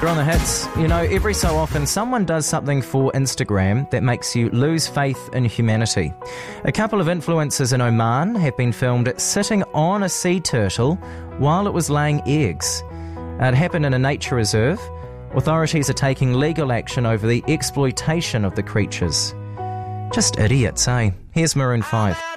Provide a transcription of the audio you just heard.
Extra on the hits. You know, every so often someone does something for Instagram that makes you lose faith in humanity. A couple of influencers in Oman have been filmed sitting on a sea turtle while it was laying eggs. It happened in a nature reserve. Authorities are taking legal action over the exploitation of the creatures. Just idiots, eh? Here's Maroon 5.